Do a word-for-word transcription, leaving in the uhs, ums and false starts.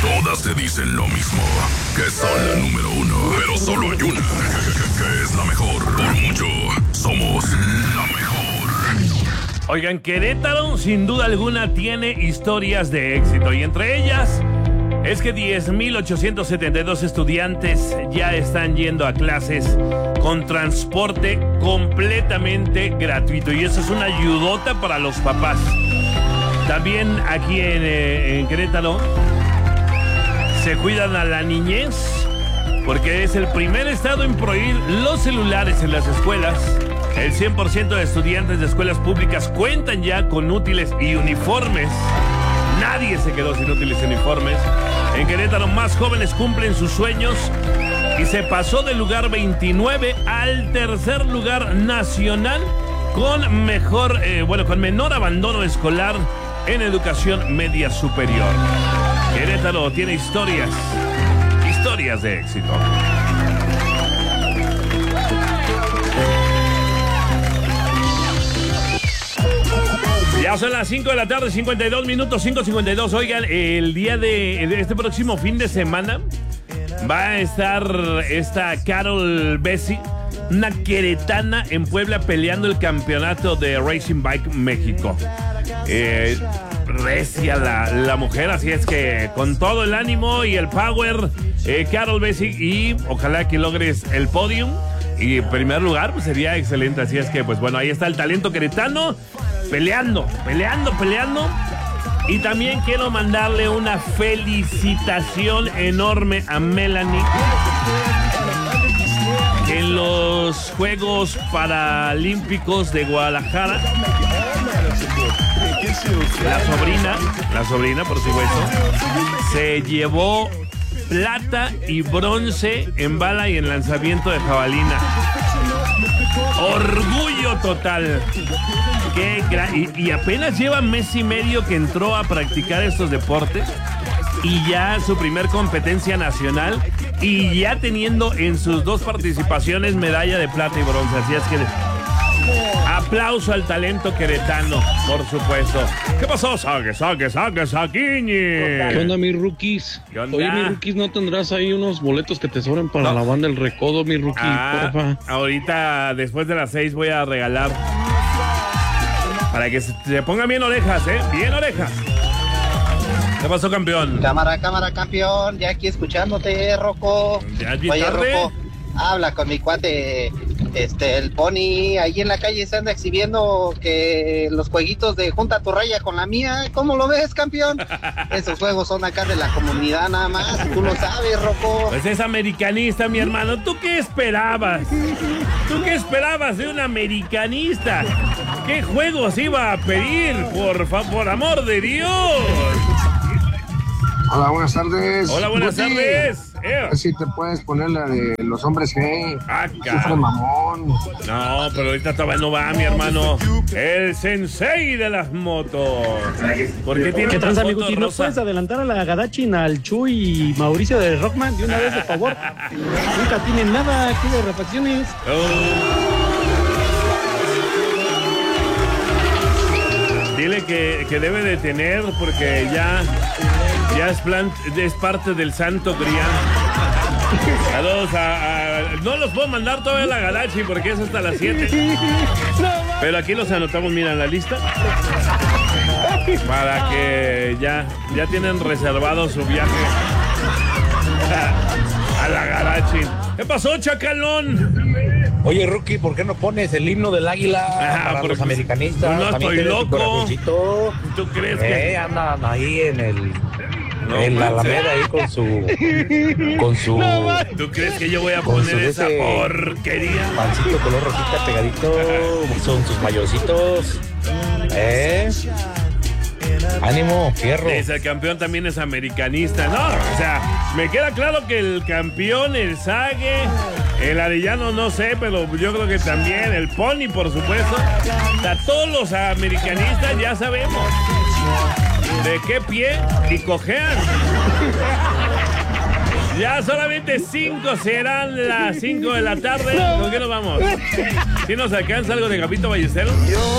Todas te dicen lo mismo, que son la número uno. Pero solo hay una, que es la mejor. Por mucho, somos la mejor. Oigan, Querétaro sin duda alguna tiene historias de éxito. Y entre ellas es que diez mil ochocientos setenta y dos estudiantes ya están yendo a clases con transporte completamente gratuito. Y eso es una ayudota para los papás. También aquí en, eh, en Querétaro se cuidan a la niñez, porque es el primer estado en prohibir los celulares en las escuelas. El cien por ciento de estudiantes de escuelas públicas cuentan ya con útiles y uniformes. Nadie se quedó sin útiles y uniformes. En Querétaro, más jóvenes cumplen sus sueños y se pasó del lugar veintinueve al tercer lugar nacional con mejor, eh, bueno, con menor abandono escolar en educación media superior. Querétaro tiene historias, historias de éxito. Ya son las cinco de la tarde, cincuenta y dos minutos, cinco cincuenta y dos. Oigan, el día de, de este próximo fin de semana va a estar esta Carol Bessi, una queretana en Puebla, peleando el campeonato de Racing Bike México. Eh... recia la, la mujer, así es que con todo el ánimo y el power, eh, Carol Bessi, y ojalá que logres el podium y en primer lugar, pues sería excelente. Así es que, pues bueno, ahí está el talento queretano peleando, peleando, peleando. Y también quiero mandarle una felicitación enorme a Melanie, que en los Juegos Paralímpicos de Guadalajara, La sobrina, la sobrina, por supuesto, se llevó plata y bronce en bala y en lanzamiento de jabalina. Orgullo total. Qué gra- y, y apenas lleva mes y medio que entró a practicar estos deportes y ya su primer competencia nacional y ya teniendo en sus dos participaciones medalla de plata y bronce. Así es que aplauso al talento queretano, por supuesto. ¿Qué pasó? Saque, saque, saque, saquiñi. ¿Qué onda, mis rookies? ¿Qué onda? Oye, mis rookies, ¿no tendrás ahí unos boletos que te sobren para No. la banda El Recodo, mi rookie? Ah, porfa. ahorita, después de las seis, voy a regalar para que se, se pongan bien orejas, ¿eh? Bien orejas. ¿Qué pasó, campeón? Cámara, cámara, campeón. Ya aquí escuchándote, Rocco. ¿Ya es bien Oye, tarde? Rocco, habla con mi cuate, este, el Pony. Ahí en la calle se anda exhibiendo que los jueguitos de junta tu raya con la mía. ¿Cómo lo ves, campeón? Esos juegos son acá de la comunidad nada más. Tú lo sabes, Rocco. Pues es americanista, mi hermano. ¿Tú qué esperabas? ¿Tú qué esperabas de un americanista? ¿Qué juegos iba a pedir? Por favor, por amor de Dios. Hola, buenas tardes. Hola, buenas Guti, tardes. Eh. a ver si te puedes poner la de los hombres gay. Ah, Sufre cabrón. mamón. No, pero ahorita todavía no va, mi hermano. El sensei de las motos. ¿Por qué tiene ¿Qué una tranza, foto amigo? ¿No rosa? puedes adelantar a la Gadachin, al Chuy y Mauricio de Rockman de una vez, por favor? Nunca tienen nada aquí de refacciones. Oh. Dile que, que debe de tener porque ya, ya es, plan, es parte del santo grial. Saludos a, a... No los puedo mandar todavía a la Galaxy porque es hasta las siete. Pero aquí los anotamos, mira, en la lista. Para que ya, ya tienen reservado su viaje a la Galaxy. ¿Qué pasó, chacalón? Oye, Rookie, ¿por qué no pones el himno del águila Ah, para porque los americanistas? pues no También estoy tiene su loco. corazoncito. ¿Tú crees que...? Eh, andan ahí en el... No, en la manches. Alameda ahí con su... Con su... ¿Tú crees que yo voy a con poner su esa ese porquería? pancito color rosita pegadito. Son sus mayorcitos. Eh... Ánimo, fierro. Dice, el campeón también es americanista. No, o sea, me queda claro que el campeón, el Sague, el Arellano, no sé, pero yo creo que también, el Pony, por supuesto. O sea, todos los americanistas ya sabemos de qué pie y cojean. Ya solamente cinco serán las cinco de la tarde. ¿Con qué nos vamos? ¿Sí nos alcanza algo de Capito Ballesteros?